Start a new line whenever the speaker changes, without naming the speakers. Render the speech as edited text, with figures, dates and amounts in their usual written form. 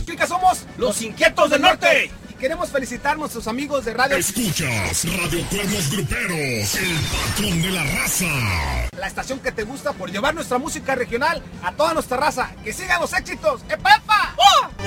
Crica somos
los Inquietos del Norte.
Y queremos felicitar a nuestros amigos de Radio...
Escuchas Radio Cuernos Gruperos, el patrón de la raza.
La estación que te gusta por llevar nuestra música regional a toda nuestra raza. ¡Que sigan los éxitos! ¡Epa!